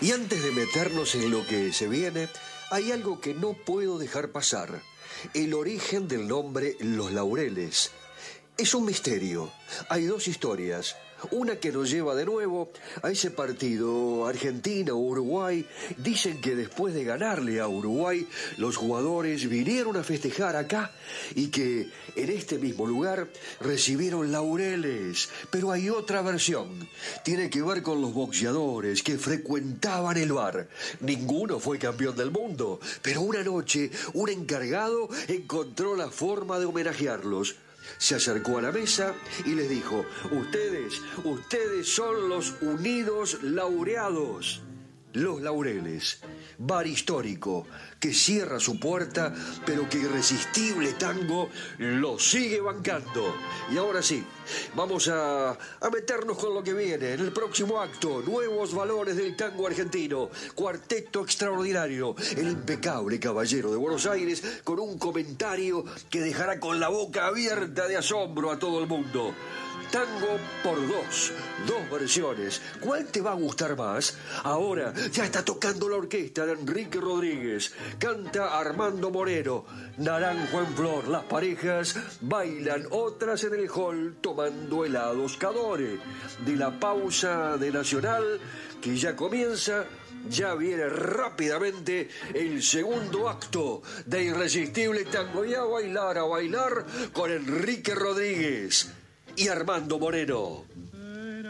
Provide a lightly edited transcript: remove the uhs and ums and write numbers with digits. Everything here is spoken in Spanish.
Y antes de meternos en lo que se viene, hay algo que no puedo dejar pasar. El origen del nombre Los Laureles. Es un misterio. Hay dos historias. Una que nos lleva de nuevo a ese partido Argentina-Uruguay. Dicen que después de ganarle a Uruguay, los jugadores vinieron a festejar acá y que en este mismo lugar recibieron laureles. Pero hay otra versión. Tiene que ver con los boxeadores que frecuentaban el bar. Ninguno fue campeón del mundo, pero una noche un encargado encontró la forma de homenajearlos. Se acercó a la mesa y les dijo: ustedes son los unidos laureados. Los Laureles, bar histórico que cierra su puerta, pero que Irresistible Tango lo sigue bancando. Y ahora sí, vamos a meternos con lo que viene. En el próximo acto, nuevos valores del tango argentino. Cuarteto extraordinario, el impecable Caballero de Buenos Aires, con un comentario que dejará con la boca abierta de asombro a todo el mundo. Tango por dos versiones. ¿Cuál te va a gustar más? Ahora ya está tocando la orquesta de Enrique Rodríguez. Canta Armando Moreno. Naranjo en flor. Las parejas bailan, otras en el hall tomando helados Cadore. De la pausa de Nacional, que ya comienza, ya viene rápidamente el segundo acto de Irresistible Tango. Y a bailar con Enrique Rodríguez y Armando Moreno.